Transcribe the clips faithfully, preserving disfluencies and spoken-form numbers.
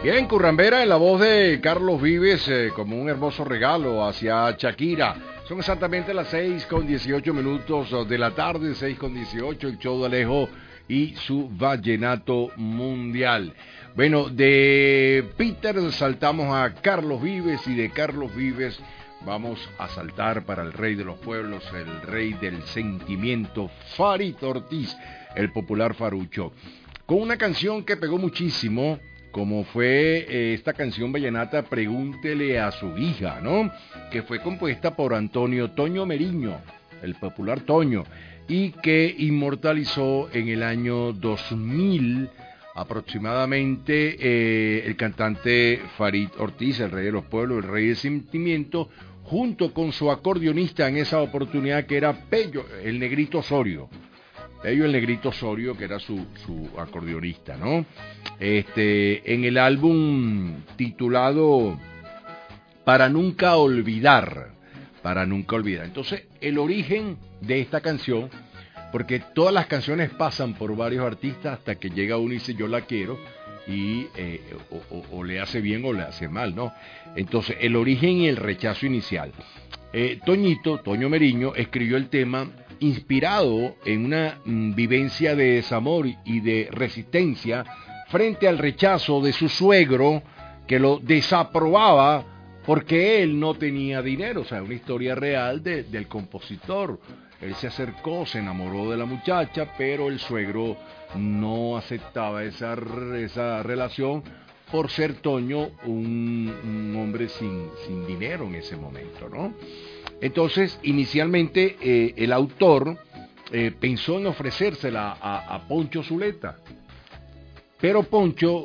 Bien, Currambera en la voz de Carlos Vives, eh, como un hermoso regalo hacia Shakira. Son exactamente las seis con dieciocho minutos de la tarde, seis con dieciocho, el show de Alejo y su vallenato mundial. Bueno, de Peter saltamos a Carlos Vives y de Carlos Vives vamos a saltar para el rey de los pueblos, el rey del sentimiento, Farid Ortiz, el popular Farucho, con una canción que pegó muchísimo, como fue eh, esta canción vallenata Pregúntele a su hija, ¿no? Que fue compuesta por Antonio Toño Meriño, el popular Toño, y que inmortalizó en el año dos mil aproximadamente eh, el cantante Farid Ortiz, el rey de los pueblos, el rey del sentimiento, junto con su acordeonista en esa oportunidad que era Pello, el Negrito Osorio. Pello el Negrito Osorio, que era su, su acordeonista, ¿no? Este, en el álbum titulado Para Nunca Olvidar, Para Nunca Olvidar. Entonces, el origen de esta canción, porque todas las canciones pasan por varios artistas hasta que llega uno y dice yo la quiero, y eh, o, o, o le hace bien o le hace mal, ¿no? Entonces, el origen y el rechazo inicial. Eh, Toñito, Toño Meriño, escribió el tema inspirado en una mm, vivencia de desamor y de resistencia frente al rechazo de su suegro, que lo desaprobaba porque él no tenía dinero. O sea, una historia real de, del compositor. Él se acercó, se enamoró de la muchacha, pero el suegro no aceptaba esa, esa relación por ser Toño un, un hombre sin, sin dinero en ese momento, ¿no? Entonces, inicialmente, eh, el autor eh, pensó en ofrecérsela a, a Poncho Zuleta, pero Poncho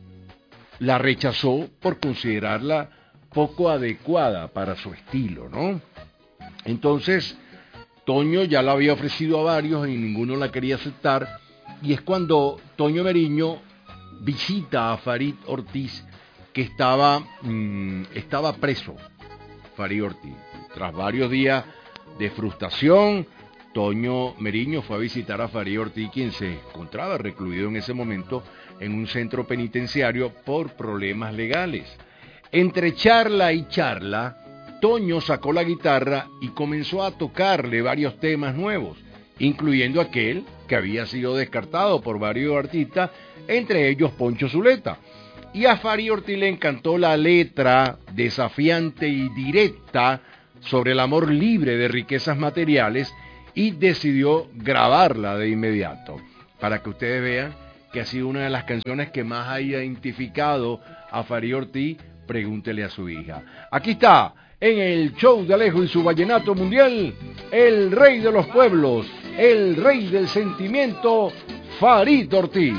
la rechazó por considerarla poco adecuada para su estilo, ¿no? Entonces, Toño ya la había ofrecido a varios y ninguno la quería aceptar, y es cuando Toño Meriño visita a Farid Ortiz, que estaba, mmm, estaba preso, Farid Ortiz. Tras varios días de frustración, Toño Meriño fue a visitar a Farid Ortiz, quien se encontraba recluido en ese momento en un centro penitenciario por problemas legales. Entre charla y charla, Toño sacó la guitarra y comenzó a tocarle varios temas nuevos, incluyendo aquel que había sido descartado por varios artistas, entre ellos Poncho Zuleta. Y a Farid Ortiz le encantó la letra desafiante y directa sobre el amor libre de riquezas materiales y decidió grabarla de inmediato, para que ustedes vean que ha sido una de las canciones que más ha identificado a Farid Ortiz. Pregúntele a su hija. Aquí está, en el show de Alejo y su vallenato mundial, el rey de los pueblos, el rey del sentimiento, Farid Ortiz.